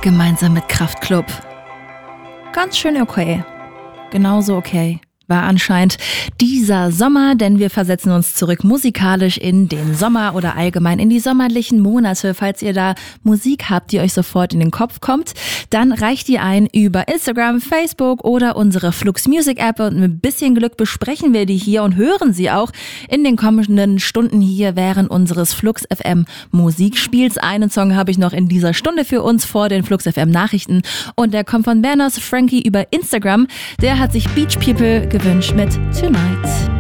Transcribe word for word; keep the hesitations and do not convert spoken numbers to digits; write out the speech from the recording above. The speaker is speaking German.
gemeinsam mit Kraftklub. Ganz schön okay. Genauso okay war anscheinend dieser Sommer, denn wir versetzen uns zurück musikalisch in den Sommer oder allgemein in die sommerlichen Monate. Falls ihr da Musik habt, die euch sofort in den Kopf kommt, dann reicht die ein über Instagram, Facebook oder unsere Flux Music App und mit ein bisschen Glück besprechen wir die hier und hören sie auch in den kommenden Stunden hier während unseres Flux F M Musikspiels. Einen Song habe ich noch in dieser Stunde für uns vor den Flux F M Nachrichten und der kommt von Berners Frankie über Instagram. Der hat sich Beach People gewünscht mit Tonight.